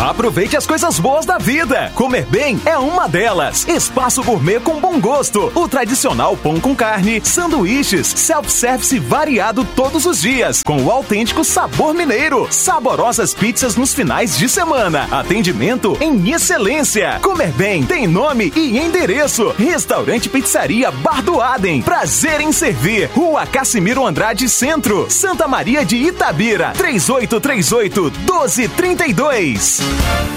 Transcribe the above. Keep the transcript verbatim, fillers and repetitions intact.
Aproveite as coisas boas da vida. Comer bem é uma delas. Espaço Gourmet com bom gosto. O tradicional pão com carne, sanduíches, self-service variado todos os dias, com o autêntico sabor mineiro. Saborosas pizzas nos finais de semana. Atendimento em excelência. Comer bem tem nome e endereço. Restaurante Pizzaria Bar do Adem. Prazer em servir. Rua Cassimiro Andrade Centro, Santa Maria de Itabira. três oito três oito, um dois três dois.